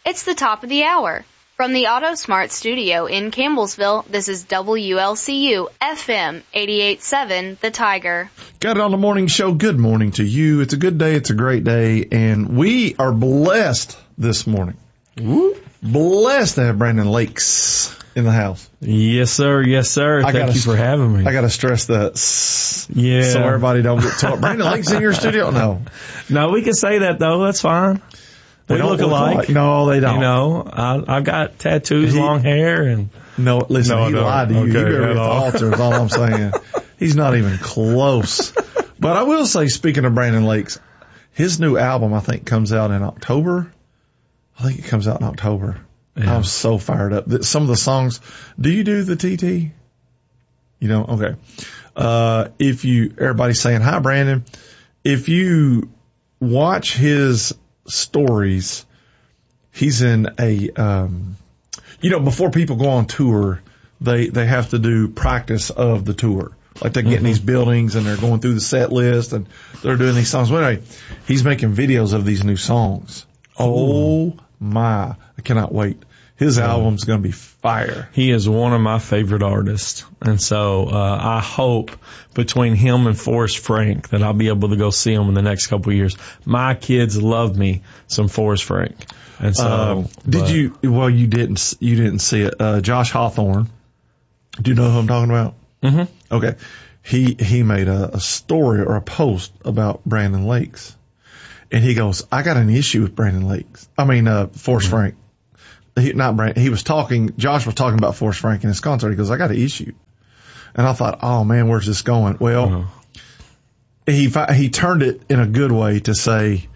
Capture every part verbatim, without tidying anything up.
It's the top of the hour. From the AutoSmart studio in Campbellsville, this is W L C U F M eighty-eight point seven, The Tiger. Got it on the morning show. Good morning to you. It's a good day. It's a great day. And we are blessed this morning. Woo. Blessed to have Brandon Lakes in the house. Yes, sir. Yes, sir. I Thank gotta, you for having me. I got to stress that. Yeah. So everybody don't get taught. Brandon Lakes in your studio? No. No, we can say that, though. That's fine. They we don't look look alike. alike. No, they don't. You know, I, I've got tattoos, He, long hair, and no. Listen, no, he no. lied to you. Okay, you better at get the all. altar. Is all I'm saying. He's not even close. But I will say, speaking of Brandon Lakes, his new album I think comes out in October. I think it comes out in October. Yeah. I'm so fired up. Some of the songs. Do you do the T T? You know, okay. Uh, if you, everybody's saying, hi, Brandon. If you watch his stories, he's in a, um, you know, before people go on tour, they, they have to do practice of the tour. Like they're getting mm-hmm. these buildings and they're going through the set list and they're doing these songs. Well, anyway, he's making videos of these new songs. Oh my, I cannot wait. His album's going to be fire. He is one of my favorite artists. And so, uh, I hope between him and Forrest Frank that I'll be able to go see him in the next couple of years. My kids love me some Forrest Frank. And so, uh, did but, you, well, you didn't, you didn't see it. Uh, Josh Hawthorne. Do you know who I'm talking about? Mm-hmm. Okay. He, he made a, a story or a post about Brandon Lakes. And he goes, I got an issue with Brandon Lakes. I mean, uh, Forrest mm-hmm. Frank. He, not Brandon. He was talking, Josh was talking about Forrest Frank in his concert. He goes, I got an issue. And I thought, oh man, where's this going? Well, uh-huh. he, he turned it in a good way to say,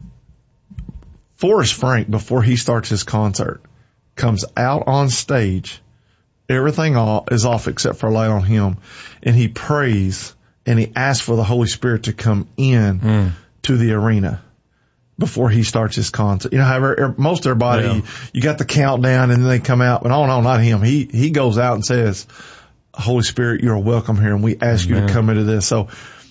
Forrest Frank, before he starts his concert, comes out on stage. Everything all is off except for a light on him. And he prays and he asks for the Holy Spirit to come in mm. to the arena before he starts his concert. You know, how most everybody, yeah. you got the countdown and then they come out, but oh no, not him. He, he goes out and says, Holy Spirit, you're welcome here and we ask Amen. You to come into this. So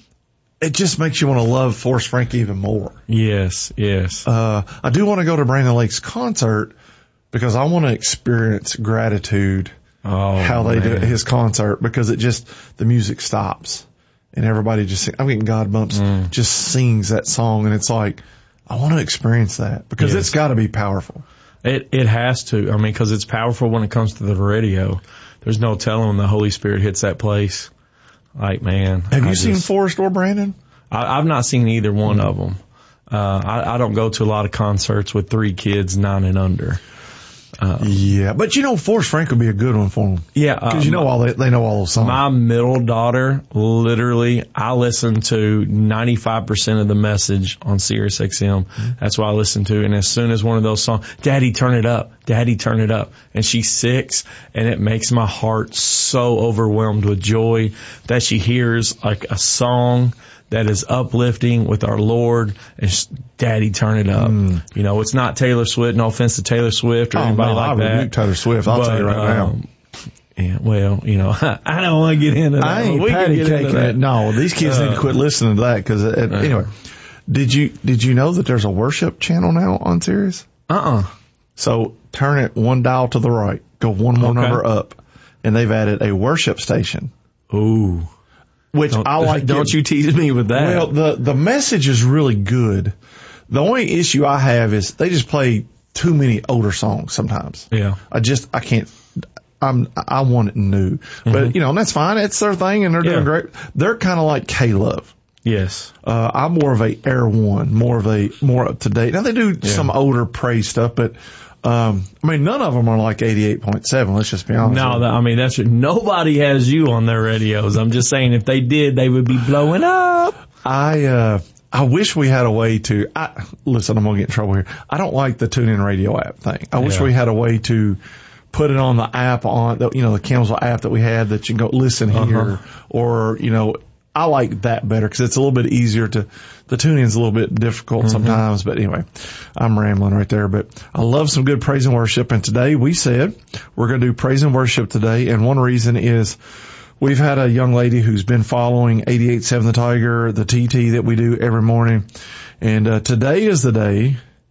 it just makes you want to love Forrest Frank even more. Yes, yes. Uh, I do want to go to Brandon Lake's concert because I want to experience gratitude. Oh, how they man. do his concert because it just, the music stops and everybody just, I'm getting God bumps, mm. just sings that song and it's like, I want to experience that because yes. it's got to be powerful. It it has to. I mean, because it's powerful when it comes to the radio. There's no telling when the Holy Spirit hits that place. Like, man. Have you I seen just, Forrest or Brandon? I, I've not seen either one mm. of them. Uh, I, I don't go to a lot of concerts with three kids, nine and under. Uh, yeah, but you know, Forrest Frank would be a good one for them. Yeah, because uh, you know all they, they know all those songs. My middle daughter, literally, I listen to ninety-five percent of the message on Sirius X M. Mm-hmm. That's what I listen to. And as soon as one of those songs, Daddy, turn it up, Daddy, turn it up, and she's six, and it makes my heart so overwhelmed with joy that she hears like a song that is uplifting with our Lord, and sh- Daddy, turn it up. Mm. You know, it's not Taylor Swift. No offense to Taylor Swift or oh, anybody no, like I that. rebuke Taylor Swift. I'll but, tell you right um, now. Yeah, well, you know, I don't want to get into that. I ain't we patty can get caking into that. it. No, these kids uh, need to quit listening to that because uh, uh, anyway. Did you did you know that there's a worship channel now on Sirius? Uh-uh. So turn it one dial to the right, go one more okay. number up, and they've added a worship station. Ooh. Which don't, I like. Don't it. you tease me with that. Well, the, the message is really good. The only issue I have is they just play too many older songs sometimes. Yeah. I just, I can't, I'm, I want it new. Mm-hmm. But, you know, and that's fine. It's their thing and they're yeah. doing great. They're kind of like K-Love. Yes. Uh, I'm more of a Air One, more of a, more up to date. Now they do yeah. some older praise stuff, but, Um, I mean, none of them are like eighty-eight point seven. Let's just be honest. No, that, I mean, that's nobody has you on their radios. I'm just saying if they did, they would be blowing up. I, uh, I wish we had a way to, I, listen, I'm going to get in trouble here. I don't like the TuneIn Radio app thing. I yeah. wish we had a way to put it on the app on the, you know, the Campbellsville app that we had that you can go listen here uh-huh. or, you know, I like that better because it's a little bit easier to, the tune-in's a little bit difficult mm-hmm. sometimes, but anyway, I'm rambling right there, but I love some good praise and worship. And today we said we're going to do praise and worship today. And one reason is we've had a young lady who's been following eighty-eight point seven The Tiger, the T T that we do every morning. And, uh, today is the day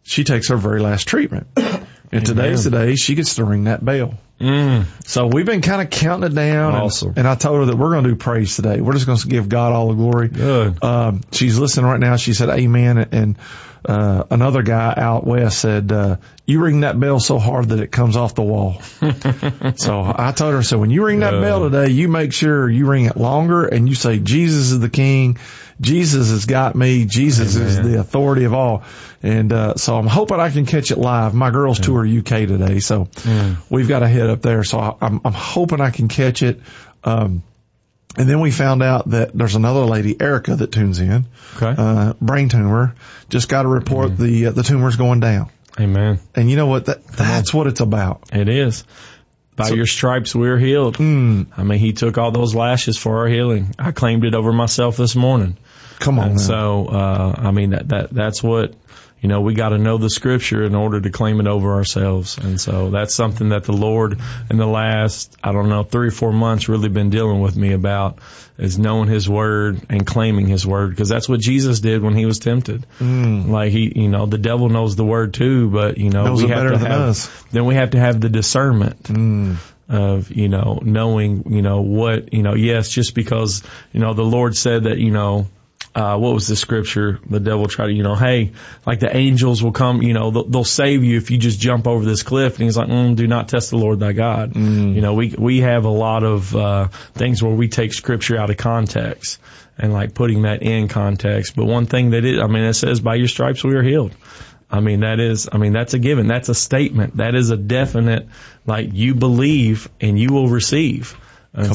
she takes her very last treatment. And today's the day she gets to ring that bell. Mm. So we've been kind of counting it down. Awesome. And, and I told her that we're going to do praise today. We're just going to give God all the glory. Good. Um, she's listening right now. She said, amen. And, uh, another guy out west said, uh, you ring that bell so hard that it comes off the wall. So I told her, so when you ring that Good. bell today, you make sure you ring it longer and you say, Jesus is the King. Jesus has got me. Jesus Amen. is the authority of all. And, uh, so I'm hoping I can catch it live. My girls tour U K today. So Mm. we've got to head up there. So I, I'm, I'm hoping I can catch it. Um, and then we found out that there's another lady, Erica, that tunes in. Okay. Uh, brain tumor. Just got a report Mm. the, uh, the tumor's going down. Amen. And you know what? That, that's what it's about. It is. By So- your stripes we're healed. Mm, I mean, he took all those lashes for our healing. I claimed it over myself this morning. come on And now. so, uh, I mean, that, that, that's what, you know, we got to know the scripture in order to claim it over ourselves. And so that's something that the Lord in the last, I don't know, three or four months really been dealing with me about, is knowing his word and claiming his word. Because that's what Jesus did when he was tempted. Mm. Like he, you know, the devil knows the word too, but you know, Knows we it have better to than have, us. then we have to have the discernment. Mm. Of, you know, knowing, you know, what, you know, yes, just because, you know, the Lord said that, you know, uh, what was the scripture? The devil tried to, you know, hey, like the angels will come, you know, they'll, they'll save you if you just jump over this cliff. And he's like, mm, do not test the Lord thy God. Mm. You know, we, we have a lot of, uh, things where we take scripture out of context and like putting that in context. But one thing that it, I mean, it says by your stripes we are healed. I mean, that is, I mean, that's a given. That's a statement. That is a definite, like, you believe and you will receive.